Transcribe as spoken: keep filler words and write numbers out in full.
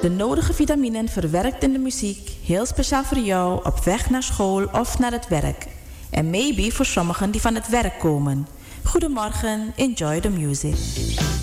de nodige vitaminen verwerkt in de muziek, heel speciaal voor jou op weg naar school of naar het werk. En maybe voor sommigen die van het werk komen. Goedemorgen, enjoy the music.